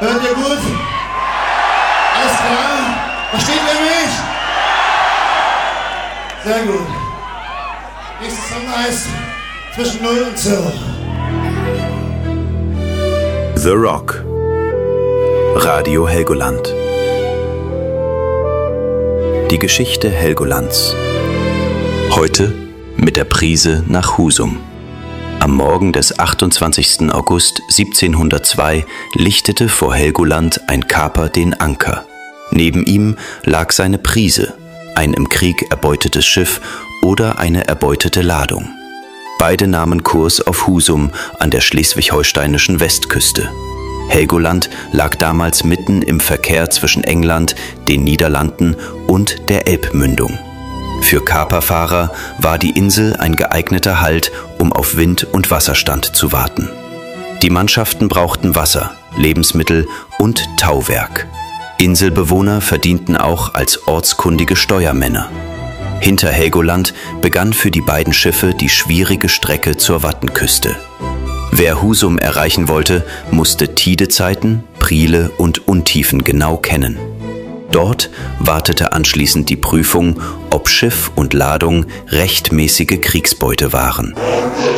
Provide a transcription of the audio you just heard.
Hört ihr gut? Alles klar? Versteht ihr mich? Sehr gut. Nächster Song heißt Zwischen 0 und 0. The Rock. Radio Helgoland. Die Geschichte Helgolands. Heute mit der Prise nach Husum. Am Morgen des 28. August 1702 lichtete vor Helgoland ein Kaper den Anker. Neben ihm lag seine Prise, ein im Krieg erbeutetes Schiff oder eine erbeutete Ladung. Beide nahmen Kurs auf Husum an der schleswig-holsteinischen Westküste. Helgoland lag damals mitten im Verkehr zwischen England, den Niederlanden und der Elbmündung. Für Kaperfahrer war die Insel ein geeigneter Halt, um auf Wind und Wasserstand zu warten. Die Mannschaften brauchten Wasser, Lebensmittel und Tauwerk. Inselbewohner verdienten auch als ortskundige Steuermänner. Hinter Helgoland begann für die beiden Schiffe die schwierige Strecke zur Wattenküste. Wer Husum erreichen wollte, musste Tidezeiten, Priele und Untiefen genau kennen. Dort wartete anschließend die Prüfung, ob Schiff und Ladung rechtmäßige Kriegsbeute waren.